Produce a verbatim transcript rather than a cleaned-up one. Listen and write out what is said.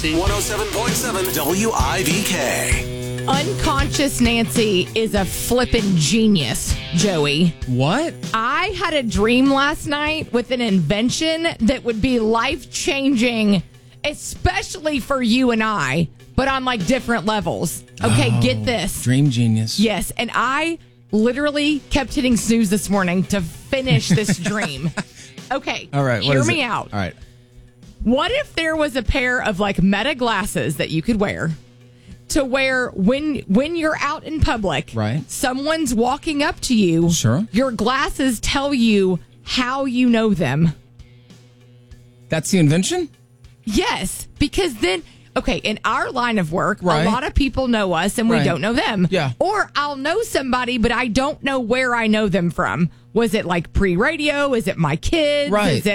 Nancy. one oh seven point seven W I V K. Unconscious Nancy is a flippin' genius, Joey. What? I had a dream last night with an invention that would be life-changing, especially for you and I, but on like different levels. Okay, Oh, get this. Dream genius. Yes, and I literally kept hitting snooze this morning to finish this dream. Okay, All right. what hear is me it? out. All right. What if there was a pair of like Meta glasses that you could wear to where when when you're out in public, Right. someone's walking up to you, Sure. your glasses tell you how you know them. That's the invention? Yes, because then, okay, in our line of work, Right. a lot of people know us and we Right. don't know them. Yeah. Or I'll know somebody, but I don't know where I know them from. Was it like pre-radio? Is it my kids? Right. Is it